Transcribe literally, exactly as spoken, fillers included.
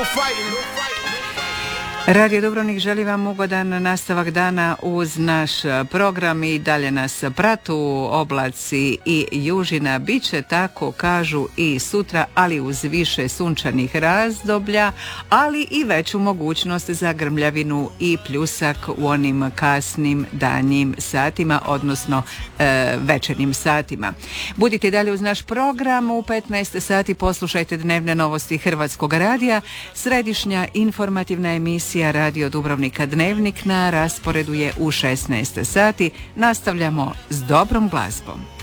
Radio Dubrovnik želi vam ugodan nastavak dana uz naš program i dalje nas pratu oblaci i južina. Biće tako, kažu, i sutra, ali uz više sunčanih razdoblja, ali i veću mogućnost za grmljavinu i pljusak u onim kasnim danjim satima, odnosno e, večernjim satima. Budite dalje uz naš program. U petnaest sati poslušajte dnevne novosti Hrvatskog radija. Središnja informativna emisija Radio Dubrovnika Dnevnik na rasporedu je u šesnaest sati. Nastavljamo s dobrom glazbom.